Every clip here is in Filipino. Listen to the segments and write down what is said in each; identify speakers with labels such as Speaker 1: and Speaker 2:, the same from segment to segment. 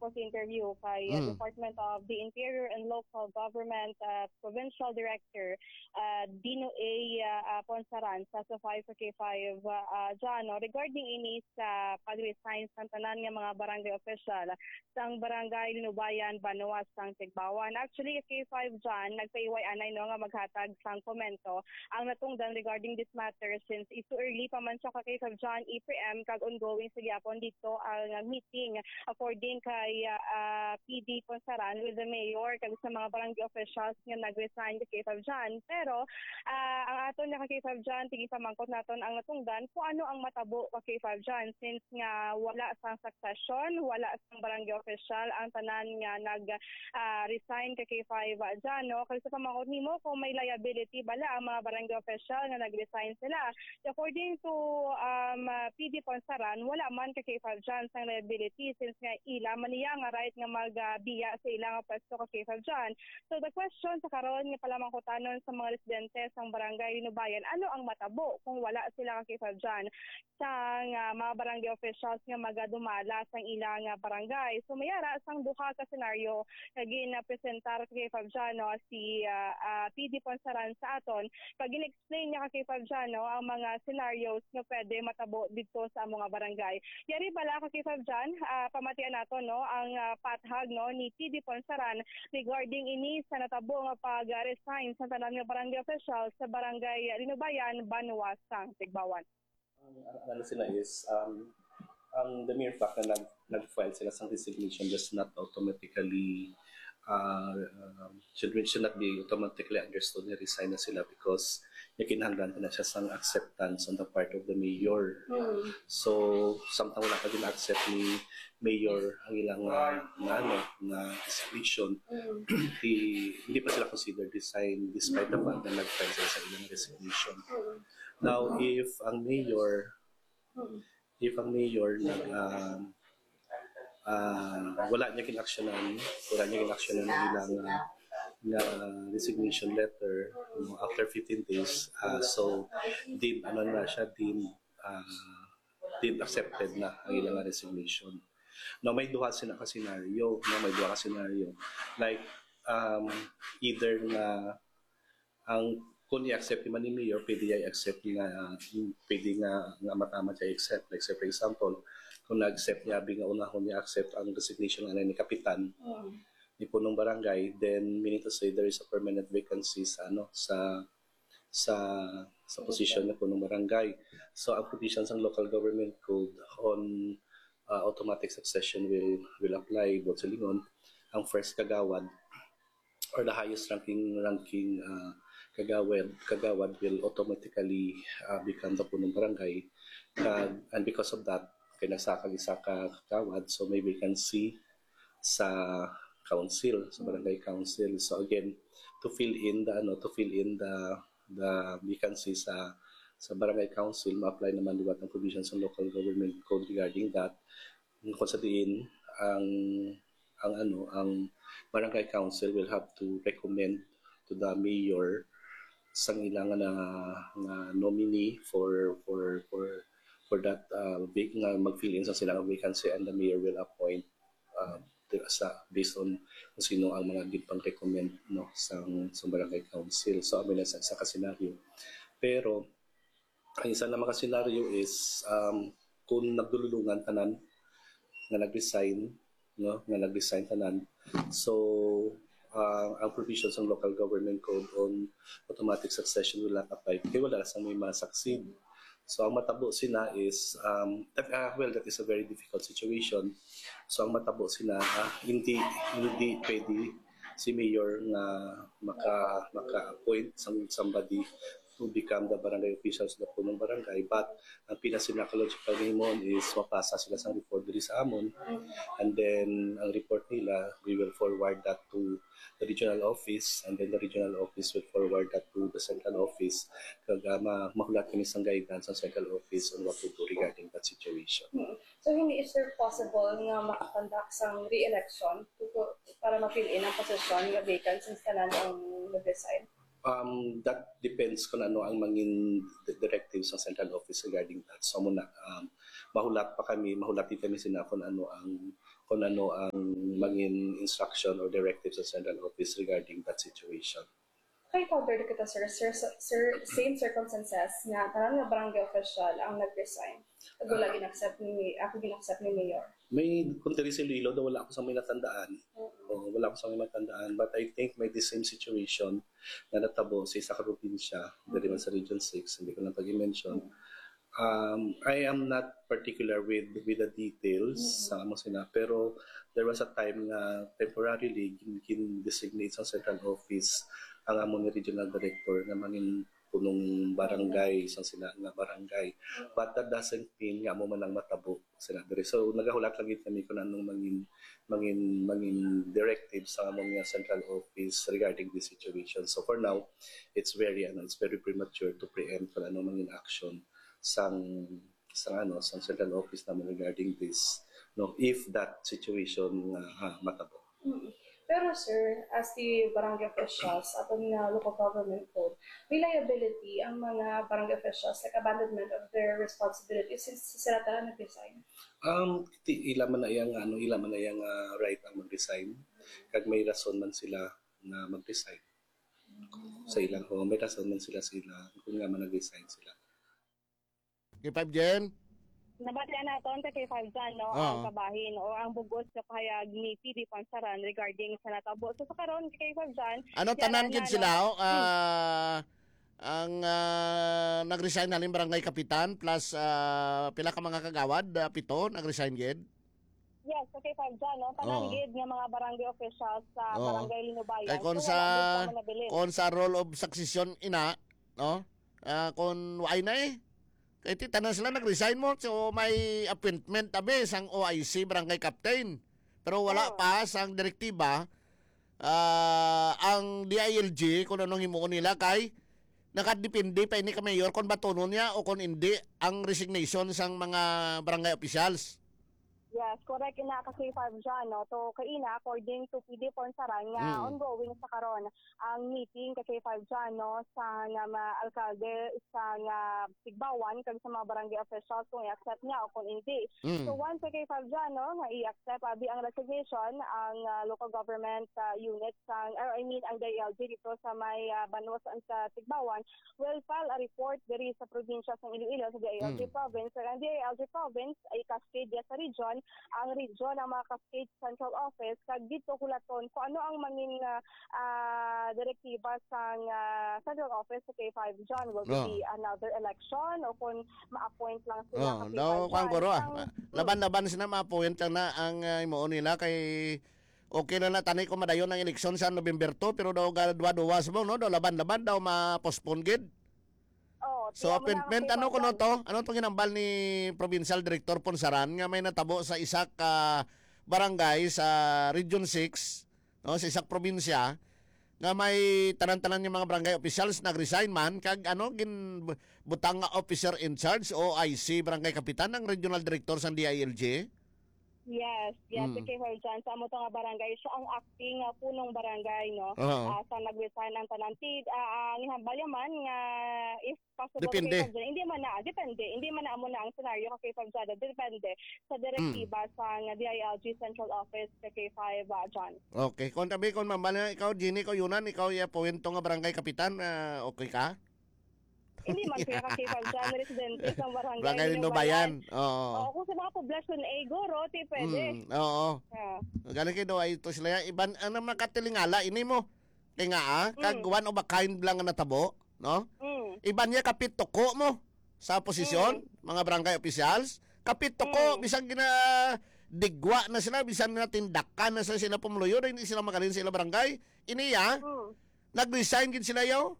Speaker 1: ako sa interview kay Department of the Interior and Local Government Provincial Director Dino A. Ponsaran sa SO5 sa K5 dyan, regarding ini sa pag-resign sa tanan nga mga barangay official sang barangay Linubayan, Banuas, sang Tigbawan. Actually, K5 dyan, nagpaiway anay no nga maghatag sang komento ang natungdan regarding this matter since it's too early pa man siya ka K5 dyan, EPM kag ongoing sa gyapon dito ang meeting according kay PD Ponsaran with the mayor kag sa mga barangay officials nga nag-resign sa K5 dyan. Pero ang aton nga ka K5 dyan, tigi pamangkot naton ang natungdan kung ano ang matabo ka K5 dyan since nga wala sang succession, wala sang barangay official ang tanan nga nag-resign ka K5 dyan. No? Kasi sa pamangkot nimo kung may liability bala ang mga barangay official na nag-resign sila. According to PD Ponsaran, wala man ka K5 dyan sang liability since nga ila man niya nga right nga magbiya sa ilang pwesto ka K5 dyan. So the question sa karon nga palamangkotanon sa mga residente sang barangay Linubayan, ano ang matabo kung wala sila ka K5 dyan sang mga barangay officials nga magadumala sang ilang barangay. So mayara sang duha ka senaryo nga ginapresentar kay K5 dyan, no, si PD Ponsaran sa aton pag in-explain niya kay K5 dyan, no, ang mga scenarios nga pwede matabo dito sa mga barangay. Yari bala ka K5 dyan, pamatian nato no ang pathag no ni PD Ponsaran regarding ini sa natabo nga pag-resign sa tanan nga barangay officials sa barangay Linubayan, Banuas, sang Tigbawan.
Speaker 2: Ano sila is the mere fact na nag-file sila sa resignation does not automatically should not be automatically understood na resign na sila because kinahanglan na siya sang acceptance on the part of the mayor. So samtang wala pa din accept ni mayor ang ilang na resignation, hindi pa sila considered resign despite the fact na nag-file sila sa ilang resignation. Now, if ang mayor wala niya kinaksyonan ng ilang resignation letter after 15 days, so deemed accepted na ang ilang resignation. Now, may duha ka scenario, like either na ang kung i-accept man ni mayor, pwede i-accept pwede nga matama siya i-accept. Like say for example, kung na-accept niya, nga unahon niya accept ang resignation ni kapitan ni punong barangay, then meaning to say there is a permanent vacancy sa position ng punong barangay. So ang provisions ng local government code on automatic succession will apply both sa lingon. Ang first kagawad or the highest ranking kagawad will automatically become the punong barangay, and because of that kay nasakag isa ka kagawad, so may vacancy sa council, sa barangay council. So again, to fill in the vacancy sa barangay council, ma-apply naman liwat ng provisions ng local government code regarding that. Kung sa diin ang barangay council will have to recommend to the mayor sang ilang na nominee for that mag-fill in sa silang vacancy, and the mayor will appoint based on kung sino ang mga gipang recommend sa barangay council. So amin na sa kasenaryo. Pero ang isa naman kasenaryo is kung nagdululungan tanan nga nag-resign tanan, so ang provisions ng local government code on automatic succession will not apply kaya wala sa may ma-succeed. So ang matabo sina is that is a very difficult situation. So ang matabo sina hindi pwede si mayor nga maka-appoint somebody to become the barangay officials na punong barangay, but ang pinaka-logical nahimon is mapasa sila sa report diri sa amon, and then ang report nila we will forward that to the regional office, and then the regional office will forward that to the central office kag mahulat kami sang guidance sa central office on what to do regarding that situation.
Speaker 1: So hindi is there possible nga makakonduct sang re-election para ma-fill in ang posisyon nga vacant since tanan ang nag-resign?
Speaker 2: That depends kung ano ang mangin directives ng central office regarding that. So muna mahulatin kami sina kung ano ang kung ano ang maging instruction or directive sa central office regarding that situation.
Speaker 3: Kay counter kita, same circumstances nga tanan nga barangay official ang nag-resign. Wala ginaccept ni Mayor.
Speaker 2: May kuntiri si Lilo, daw wala ako sa may natandaan. Wala ako sa may natandaan. But I think may the same situation na natabo sa isa ka probinsya, dari man sa Region 6, hindi ko lang pag-mention. I am not particular with the details sa amo sina, pero there was a time na temporarily designate sa central office ang amo ni regional director na mangin punong barangay isang sila nga barangay, but that doesn't mean nga mo man lang matabo sila diri. So nagahulat lang gid kami kung anong mangin directive sa among nga central office regarding this situation. So for now it's very premature to preempt kung anong mangin action sang central office naman regarding this, no, if that situation matabo.
Speaker 3: Pero sir, as the barangay officials atong local government code, may liability ang mga barangay officials like abandonment of their responsibilities since sila talaga nag-resign.
Speaker 2: Ila man na yang right ang mag-resign kag may rason man sila na mag-resign. Sa ilang may rason man sila kung nga man nag-resign sila.
Speaker 4: K5 Jen?
Speaker 1: Nabatian naton kay K5 Jan, no, ang kabahin o ang bugos sa kahayag ni PD Pansaran regarding sa natabo. So sa karon kay K5 Jan,
Speaker 4: ano tanan gid sila ang nag-resign na barangay kapitan plus pila ka mga kagawad, 7 nag-resign gid.
Speaker 1: Yes, okay, K5 Jan, no, tanan gid nga mga barangay officials sa barangay Linubayan.
Speaker 4: Kay kon sa role of succession ina, no? Kon why na kaya tanan sila nag-resign mo, so may appointment tabi sang OIC barangay captain. Pero wala pa sang direktiba ang DILG kung anong himuon nila kay nakadepende pa ini ka mayor kung batunon niya o kung hindi ang resignation sang mga barangay officials.
Speaker 1: Yes, correct ina ka K5 Jan, no. To kaina according to PD Pansaran nga ongoing sa karon ang meeting kay K5 Jan, no, sa nga alkalde sa nga Tigbawan kag sa mga barangay officials kung i-accept niya o kung hindi. So once kay K5 Jan, no, nga i-accept abi ang resignation ang local government unit ang DILG dito sa may Banos sa Tigbawan will file a report diri sa probinsya sa Iloilo sa DILG province. Ang DILG province ay cascade sa region, ang region ang mga Cascade Central Office kag dito hulaton kung ano ang mangin direktiba sa Central Office sa K5 Jan. Will be another election o kung ma-appoint lang sila sa K5 Jan.
Speaker 4: Laban-laban sila ma-appoint na ang imuon nila kay okay na tanay ko madayon ang eleksyon sa November 2 pero daw duwa-duwa sa no, daw laban-laban daw ma-postpone gid. So appointment ano kuno to? Ano tong ginambal ni Provincial Director Ponsaran nga may natabo sa isa ka barangay sa Region 6, no, sa isak probinsya nga may tanan-tanan yung mga barangay officials nag-resign man kag butang nga officer in charge o IC barangay kapitan ng regional director sa DILG.
Speaker 1: Yes, kay Jan sa mo nga barangay siya ang acting punong barangay, no. Sa nag-resign ang tanantid ang hambalyaman nga if possible
Speaker 4: depende.
Speaker 1: Hindi man na amo na ang scenario kay Jan, depende sa direktiba sa DILG Central Office kay K5 Jan.
Speaker 4: Okay, kon mambala ikaw Jenny ko yunan ikaw puwento nga barangay kapitan, okay ka?
Speaker 1: Hindi man kaya K5 Jan residente sa barangay
Speaker 4: Barangay Linubayan. Oo.
Speaker 1: Kung sa mga poblasyon goro ti pwede.
Speaker 4: Oo. Galing kay do ay to sila iban ano makatilingala ini mo. Kay nga kag one of a kind lang nga natabo, no? Iban niya kapit toko mo sa posisyon, mga barangay officials. Kapit toko bisan gina digwa na sila bisan na tindakan na sila pumuluyo hindi sila magalin sa ila barangay. Iniya nag-resign gid sila yaw.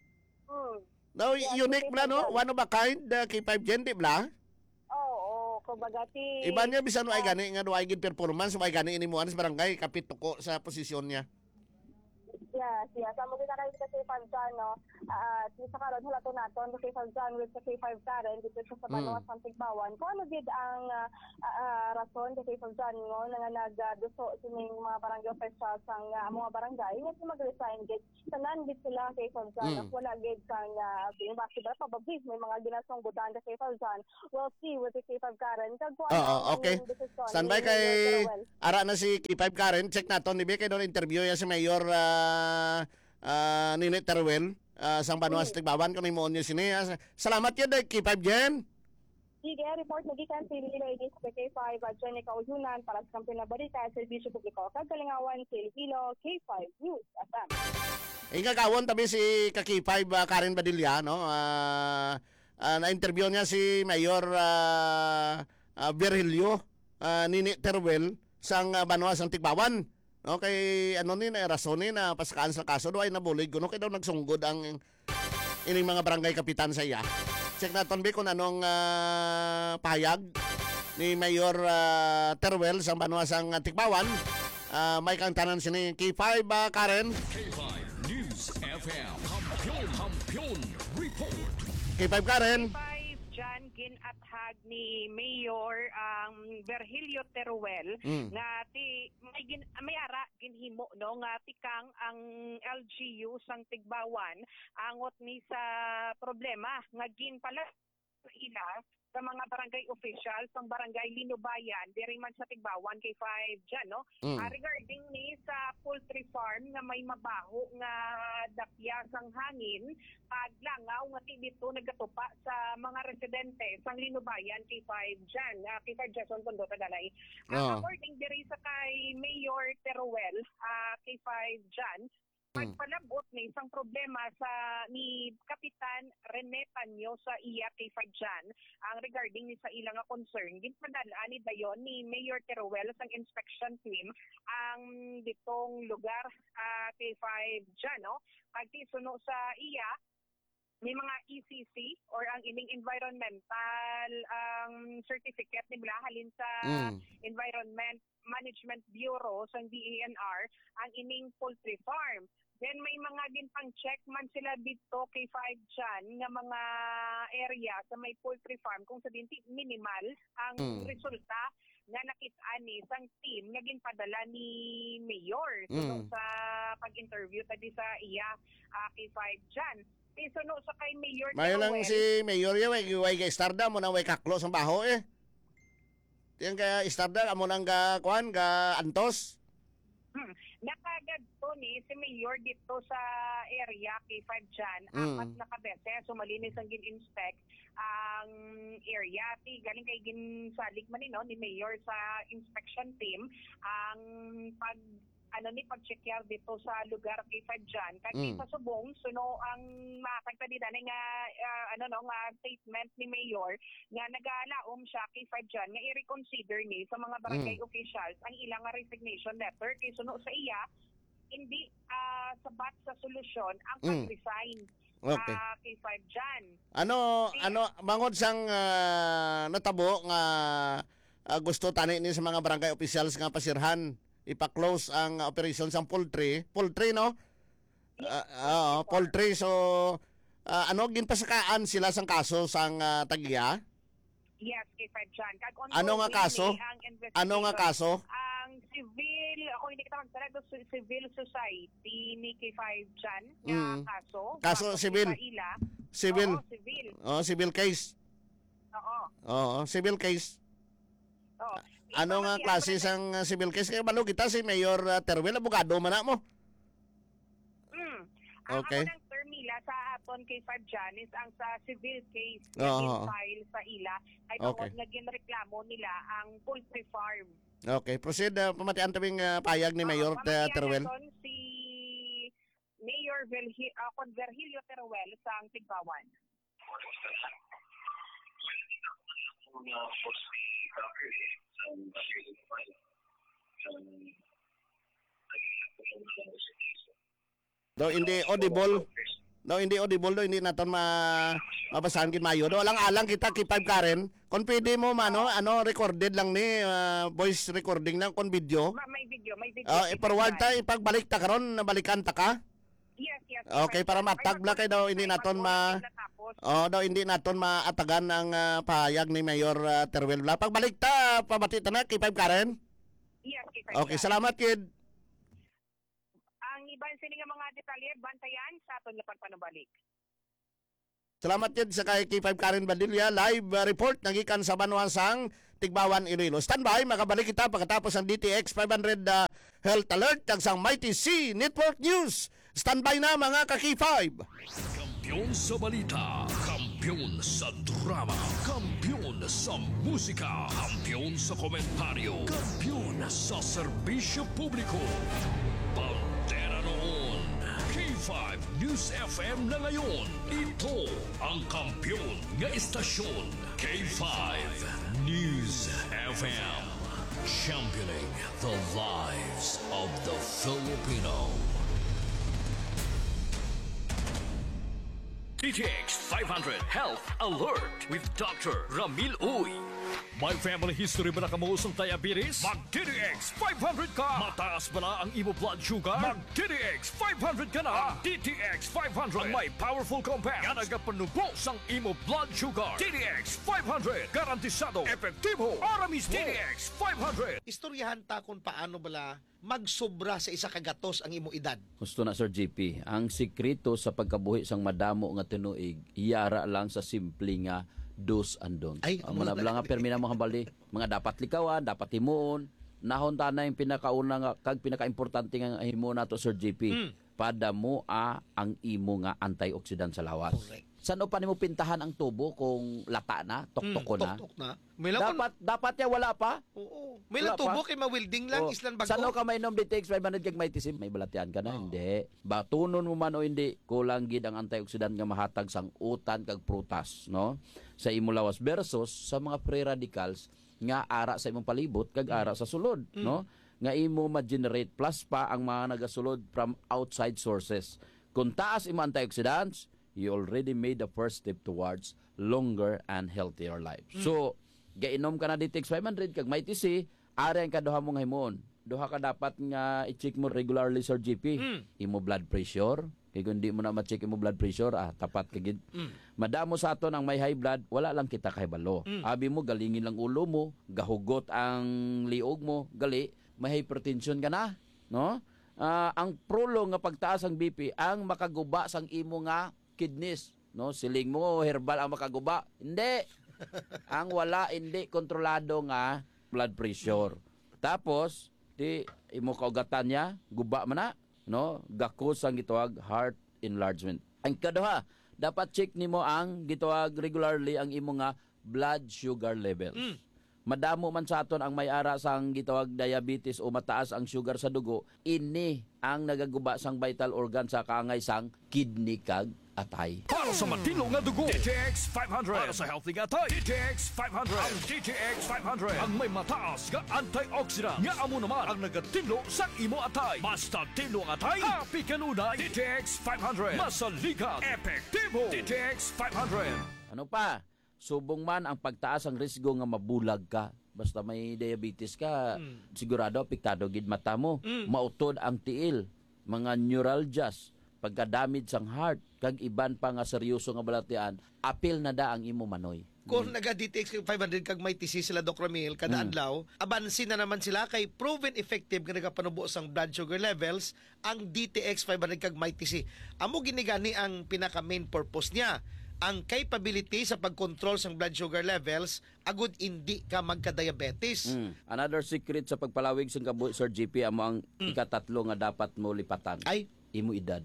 Speaker 4: No, unique bla no? One of a kind, K5 Jen, di bla?
Speaker 1: Oo, kubagati.
Speaker 4: Iba niya bisan ay gani nga do ay gid performance, ay gani inimuan sa barangay kapit tuko sa posisyon niya.
Speaker 1: Yes, yes. Amo ginaray sa K5 dyan, no? Sa karon wala to naton sa K5 dyan with sa K5 Karen dito sa Banoa sa Tigbawan. Kung ano gid ang rason sa K5 dyan, no? Nga nagduso sining mga barangay officials ang mga barangay nga mag-resign gid. Tanan gid sila K5 dyan. Wala gid kang yung bakit ba probably may mga ginasunggutan sa K5 dyan. We'll see with the K5 Karen.
Speaker 4: Okay. Standby kay ara na si K5 Karen. Check naton ni kay doon interview ya si Mayor Nini Teruel sang Banoa sa Tigbawan kung imo niyo sini. Salamat yun K5 Jen.
Speaker 1: Sige, report na gikan si Ladies sa K5 at Jenica Ujunan para sa Kampi na Balita sa Servisyo Publiko. Kagalingawan, Silvilo, K5 News FM.
Speaker 4: Ingagawon tabi si K5 Karen Badilla, no? Na-interview niya si Mayor Virgilio Nini Teruel sang Banoa sang Tigbawan. Okay, ano ni na rason ni na paskaan sa kaso do ay nabulig kuno kay daw nagsunggod ang ining mga barangay kapitan sa iya. Check naton bi kung anong pahayag ni Mayor Teruel sa Banoa sang Tigbawan. May kang tanan sini K5 Karen.
Speaker 5: K5 News FM. Hampion Report.
Speaker 4: K5 Karen.
Speaker 6: Dyan ginathag ni Mayor Virgilio Teruel nga may ara ginhimo no nga tikang ang LGU sang Tigbawan angot ni sa problema nga ginpala ila sa mga barangay officials ng barangay Linubayan diri man sa Tigbawan kay 5 dyan no regarding ni sa poultry farm nga may mabaho nga dapya sang hangin paglangaw nga dito nagatupa sa mga residente sang Linubayan kay 5 dyan kay 5 Jason Tondo Tagalay according diri sa kay Mayor Teruel kay 5 dyan magpalabot ni isang problema sa ni Kapitan Rene Tanyo sa iya kay Fadjan ang regarding ni sa ilang concern ginpadala ni dayon ni Mayor Teruel sang inspection team ang ditong lugar kay 5 dyan no pagtisuno sa iya may mga ECC or ang ining environmental certificate ni halin sa Environment Management Bureau sa DENR ang ining poultry farm. Then may mga ginpang check man sila dito kay 5 dyan nga mga area sa may poultry farm kung sa dinti minimal ang resulta nga nakita ni isang team nga ginpadala ni Mayor sa pag-interview tadi sa iya kay 5 dyan. Isuno sa kay Mayor
Speaker 4: Mayo lang si Mayor ya way istarda mo na way kaklo sa baho eh. Tiyan ka istarda amo nang ga kuan ga antos.
Speaker 6: Nakagad to ni si Mayor dito sa area kay 5 dyan apat na kabeses sumalinis ang gin-inspect ang area galing kay ginsalig man ni Mayor sa inspection team ang pag-check dito sa lugar kay 5 dyan kay sa subong suno ang makagtadida nga nga statement ni Mayor nga nag-aalaom siya kay 5 dyan nga i-reconsider ni sa mga barangay officials ang ilang resignation letter kay suno sa iya hindi sabat sa solusyon ang pag-resign kay 5 dyan.
Speaker 4: Ano mangod sang natabo nga gusto tani ni sa mga barangay officials nga pasirhan ipa-close ang operation sang poultry no? Poultry so ginpasakaan sila sang kaso sang tagiya?
Speaker 6: Yes, kay 5 dyan.
Speaker 4: Ano nga kaso?
Speaker 6: Ang civil, ako hindi kita magsalita, civil society ni kay 5 dyan nga
Speaker 4: kaso civil? Civil?
Speaker 6: Oo, civil.
Speaker 4: Civil case? Oo, civil case.
Speaker 6: Oo.
Speaker 4: Ano nga klase sang civil case? Kaya balo kita si Mayor Teruel, abogado man na mo. Okay.
Speaker 6: Ang unang term nila sa aton kay 5 dyan is ang sa civil case na file sa ila ay tungkol nga ginreklamo nila ang poultry farm.
Speaker 4: Okay, proceed. Pamatian tabing payag ni Mayor Teruel.
Speaker 6: Si Mayor Virgilio Teruel sa Tigbawan.
Speaker 4: Do hindi audible. No, hindi audible do, hindi naton mabasahan kin mayo. Do alang-alang kita K5 Karen. Kung pwede mo recorded lang ni voice recording lang kon video.
Speaker 6: May video, may video.
Speaker 4: I-forward ta ipagbalik ta karon nabalikan ta ka.
Speaker 6: Yes, yes.
Speaker 4: Okay, para matagla kay daw hindi naton daw hindi naton maatagan ang pahayag ni Mayor Teruel. Pagbalik ta pabati ta na K5 Karen.
Speaker 6: Yes,
Speaker 4: Okay, salamat kid.
Speaker 6: Ang iban sini nga mga detalye bantayan sa aton lapan panubalik.
Speaker 4: Salamat yun sa kay K5 Karen Badilla. Live report nagikan sa Banuasang Tigbawan, Iloilo. Standby, makabalik kita pagkatapos ng DTX 500 Health Alert at sa Mighty C Network News. Standby na mga ka-K5.
Speaker 5: Kampiyon sa balita, kampiyon sa drama, kampiyon sa musika, kampiyon sa komentaryo, kampiyon sa serbisyo publiko. Pantera noon, K5 News FM na ngayon. Ito ang kampiyon nga istasyon, K5 News FM. Championing the lives of the Filipino. DTX 500 Health Alert with Dr. Ramil Uy. May family history ba na kamuusong diabetes? Mag-DTX 500 ka! Mataas ba na ang imo blood sugar? Mag-DTX 500 ka na! DTX 500 ang may powerful compounds nga nagapanubos ang imo blood sugar. DTX 500 garantisado, epektibo, aramis DTX 500.
Speaker 7: Istoryahan ta kung paano bala magsobra sa isa kagatos ang imo edad.
Speaker 8: Gusto na Sir JP, ang sikreto sa pagkabuhi sang madamo nga tinuig, iyara lang sa simple nga dos and don'ts.
Speaker 7: Ay,
Speaker 8: ang mga nga permi na mga bali, mga dapat likawan, dapat himuon, nahon ta na yung pinakauna nga kag pinakaimportante nga himuon nato Sir JP. Padamo ang imo nga antioxidant sa lawas.
Speaker 7: Correct.
Speaker 8: Saan pa nimo pintahan ang tubo kung lata na, tuktok na?
Speaker 7: Tuktok na. May lang
Speaker 8: Dapat ya wala pa.
Speaker 7: Oo. May lang
Speaker 8: Wala
Speaker 7: tubo
Speaker 8: pa.
Speaker 7: kay mawilding lang,
Speaker 8: Oh,
Speaker 7: islan bago.
Speaker 8: Sano ka mainom DTX 500 kag may tisim? May balatian ka na? Hindi. Batunon mo man o hindi, kulang gid ang antioxidant nga mahatag sang utan kag prutas, no? Sa imo lawas versus sa mga free radicals nga ara sa imong palibot kag ara sa sulod, no? Nga imo ma-generate plus pa ang mga nagasulod from outside sources. Kung taas imo antioxidants, you already made the first step towards longer and healthier life. So, gainom ka na DTX 500 kag may TC, ari ang kaduha mong himon. Duha ka dapat nga i-check mo regularly Sir GP. Imo blood pressure, kay kung di mo na ma-check imo blood pressure, tapat ka gid. Madamo sa aton ang may high blood, wala lang kita kahibalo. Abi mo galingin lang ulo mo, gahugot ang liog mo, gali may hypertension ka na, no? Ang prolong nga pagtaas ang BP ang makaguba sang imo nga kidneys, no? Siling mo herbal ang makaguba. Hindi. Ang wala hindi kontrolado nga blood pressure. Tapos di imo kaugatan niya, guba man na, no? Gakos ang gitawag heart enlargement. Ang kaduha, dapat check nimo ang gitawag regularly ang imo nga blood sugar levels. Madamo man sa aton ang may ara sang gitawag diabetes o mataas ang sugar sa dugo, ini ang nagaguba sang vital organ sa kaangay sang kidney kag atay.
Speaker 5: Para sa matino nga dugo, DTX 500. Para sa healthy nga atay, DTX 500. Ang DTX 500 ang may mataas nga antioxidant nga amo naman ang nagatilo sa imo atay. Basta tilo ang atay, happy kanunay. DTX 500. Masaligan, epektibo. DTX 500.
Speaker 8: Ano pa? Subong man ang pagtaas ang risgo nga mabulag ka. Basta may diabetes ka, sigurado apektado gid mata mo. Mautod ang tiil, mga neuralgias, pagka-damage sang heart, kag iban pa nga seryoso nga balatian, apil na da ang imo manoy.
Speaker 7: Kung naga-DTX 500 kag may TC sila Doc Ramil kada adlaw, abansin na naman sila kay proven effective nga nagapanubo sang blood sugar levels ang DTX 500 kag may TC. Amo ginigani ang pinaka main purpose niya. Ang capability sa pag-control sa blood sugar levels agud hindi ka magka-diabetes.
Speaker 8: Another secret sa pagpalawig sa kabuhi Sir GP amo ang ikatatlo nga dapat mo lipatan.
Speaker 7: Ay,
Speaker 8: imo edad.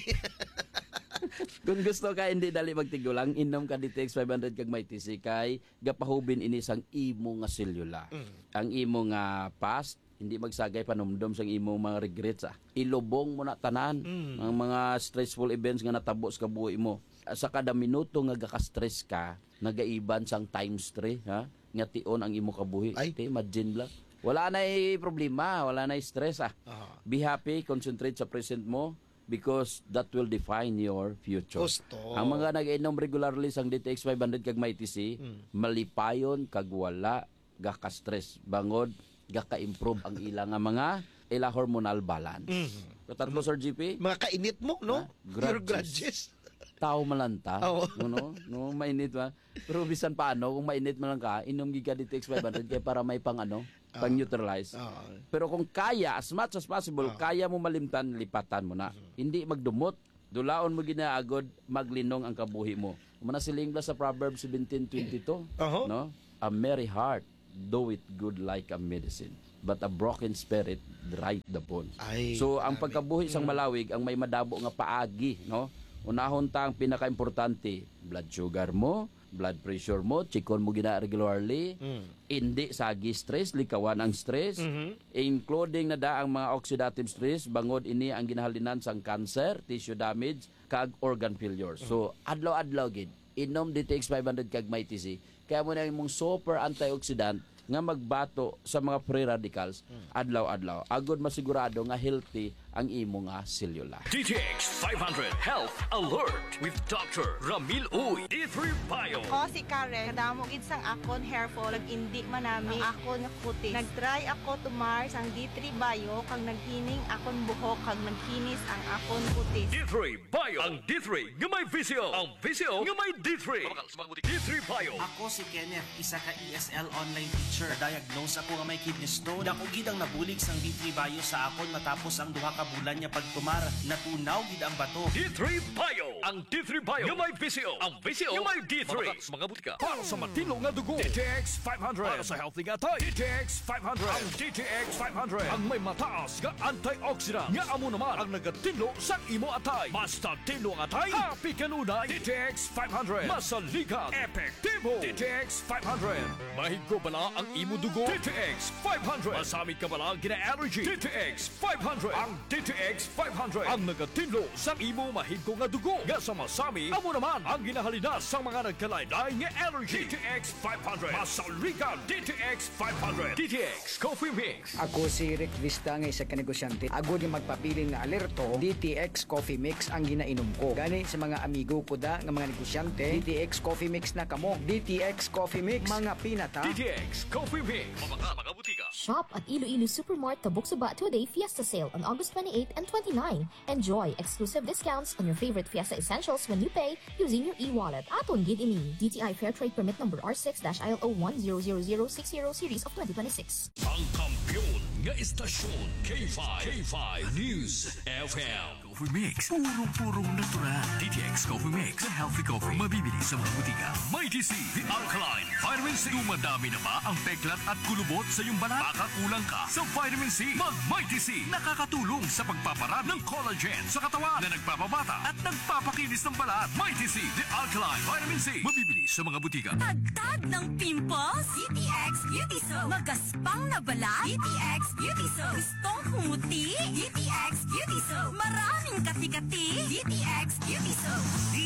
Speaker 8: Kung gusto ka hindi dali magtigulang, inom ka DTX 500 kag may TC kay gapahubin ini sang imo nga selula. Ang imo nga past hindi magsagay panumdom sang imo mga regrets. Ilubong mo na tanan ang mga stressful events nga natabo sa kabuhi mo. Sa kada minuto nga gaka-stress ka, nagaiban sang times 3, ha? Nga tion ang imo kabuhi.
Speaker 7: Ay.
Speaker 8: Imagine lang. Wala na problema, wala na stress. Be happy, concentrate sa present mo. because that will define your future.
Speaker 7: Gusto.
Speaker 8: Ang mga nag-inom regularly sang DTX 500 kag MyTC, malipayon kag wala gaka-stress bangod gaka-improve ang ilang nga mga ila hormonal balance. Tatlo Sir GP,
Speaker 7: Mga kainit mo, no? Your grudges.
Speaker 8: tao malanta,
Speaker 7: Oo.
Speaker 8: no, mainit ba? Pero bisan paano kung mainit man lang ka, inom giga DTX 500 kay para may pang pang neutralize. Pero kung kaya, as much as possible, kaya mo malimtan, lipatan mo na. Hindi magdumot. Dulaon mo ginaagod, maglinong ang kabuhi mo. Manasiling bla sa Proverbs 17:22, no? A merry heart doeth good like a medicine, but a broken spirit dryeth the bones. So ang pagkabuhi sang malawig ang may madabo nga paagi, no? Unahon ta ang pinakaimportante, blood sugar mo, blood pressure mo, chikon mo gina regularly, hindi sagi stress, likawan ang stress, including na da ang mga oxidative stress, bangod ini ang ginahalinan sang cancer, tissue damage, kag organ failure. So, adlaw-adlaw gid, inom DTX 500 kag MyTC, kaya mo na imong super antioxidant nga magbato sa mga free radicals adlaw-adlaw. Agod masigurado nga healthy ang imo nga selula.
Speaker 5: DTX 500 Health Alert with Dr. Ramil Uy. D3 Bio.
Speaker 9: Ako si Karen, kadamo gid sang akon hair fall, ag indi manami ang akon nga kutis. Nag-try ako tumar sang D3 Bio kag naghining akon buhok kag nagkinis ang akon kutis.
Speaker 5: D3 Bio. Ang D3 nga may visyo. Ang visyo nga may D3. D3 Bio.
Speaker 10: Ako si Kenneth, isa ka ESL online teacher. Diagnose ako nga may kidney stone. Dako gid ang nabulig sang D3 Bio sa akon matapos ang duha ka bulan niya pagtumar. Natunaw gid ang bato.
Speaker 5: D3 Bio. Ang D3 Bio nga may visyo. Ang visyo nga may D3. Mga butika. Para sa matino nga dugo. DTX 500. Para sa healthy nga tay. DTX 500. Ang DTX 500. Ang may mataas nga antioxidant. Nga amo naman ang nagatinlo sa imo atay. Basta tinlo ang atay. Happy kanunay. DTX 500. Masaligan. Epektibo. DTX 500. Mahigko bala ang imo dugo. DTX 500. Masamit ka bala gina-allergy. DTX 500. Ang DTX 500. Ang nagatinlo sa imo mahigko nga dugo. Nga sa masami, amo naman ang ginahalina sa mga nagkalain-lain nga allergy. DTX 500. Masaligan. DTX 500. DTX Coffee Mix.
Speaker 11: Ako si Rick Vista nga isa ka negosyante. Ako di magpapiling nga alerto, DTX Coffee Mix ang ginainom ko. Gani sa mga amigo ko da nga mga negosyante, DTX Coffee Mix na kamo. DTX Coffee Mix, mga pinata.
Speaker 5: DTX Coffee Mix. Mga butika.
Speaker 12: Shop at Iloilo Supermart Tabuk Suba 2-day Fiesta Sale on August 28 and 29. Enjoy exclusive discounts on your favorite Fiesta essentials when you pay using your e-wallet. Aton gid ini DTI Fair Trade Permit number R6-ILO 100060 series of 2026.
Speaker 5: Ang kampiyon nga istasyon K5 News FM. Coffee Mix. Purong natural. DTX Coffee Mix. The healthy coffee. Mabibili sa mga butika. MyTC. The Alkaline. Vitamin C. Dumadami na ba ang peklat at kulubot sa iyong balat? Baka kulang ka sa vitamin C. Mag-MyTC. Nakakatulong sa pagpaparami ng collagen sa katawan na nagpapabata at nagpapakinis ng balat. MyTC. The Alkaline. Vitamin C. Mabibili sa mga butika.
Speaker 13: Tagtag ng pimples? DTX Beauty Soap. Magaspang na balat? DTX Beauty Soap. Gustong kumuti? DTX Beauty Soap. Maraming kati-kati? DTX Beauty Soap.